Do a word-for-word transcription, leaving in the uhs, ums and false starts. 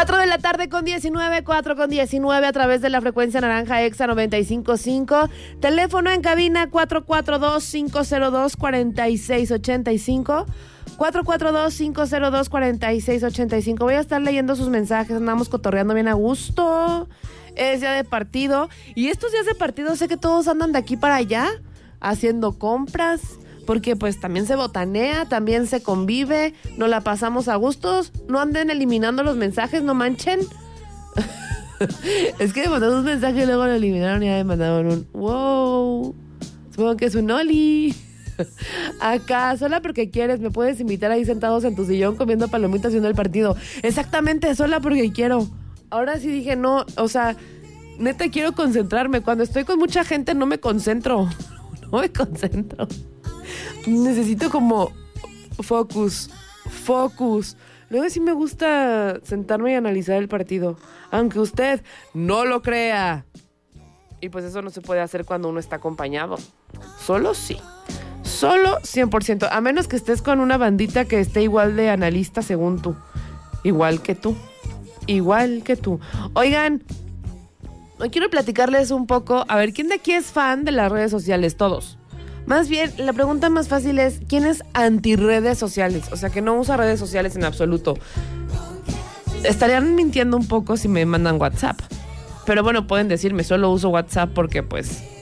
cuatro de la tarde con diecinueve, cuatro con diecinueve a través de la frecuencia naranja Exa noventa y cinco punto cinco. Teléfono en cabina cuatro cuatro dos, cinco cero dos, cuatro seis ocho cinco. cuatro cuatro dos, cinco cero dos, cuatro seis ocho cinco. Voy a estar leyendo sus mensajes, andamos cotorreando bien a gusto. Es día de partido. Y estos días de partido sé que todos andan de aquí para allá haciendo compras, porque pues también se botanea, también se convive, nos la pasamos a gustos. No anden eliminando los mensajes, no manchen. Es que me mandaron un mensaje y luego lo eliminaron y ya me mandaron un wow. Supongo que es un oli. Acá, sola porque quieres, me puedes invitar ahí sentados en tu sillón comiendo palomitas viendo el partido. Exactamente, sola porque quiero. Ahora sí dije no, o sea, neta quiero concentrarme. Cuando estoy con mucha gente no me concentro. No me concentro. Necesito como focus, focus. Luego sí me gusta sentarme y analizar el partido, aunque usted no lo crea. Y pues eso no se puede hacer cuando uno está acompañado. Solo sí. Solo cien por ciento. A menos que estés con una bandita que esté igual de analista según tú. Igual que tú. Igual que tú. Oigan, hoy quiero platicarles un poco. A ver, ¿quién de aquí es fan de las redes sociales? Todos. Más bien, la pregunta más fácil es, ¿quién es anti redes sociales? O sea, que no usa redes sociales en absoluto. Estarían mintiendo un poco si me mandan WhatsApp. Pero bueno, pueden decirme, solo uso WhatsApp porque pues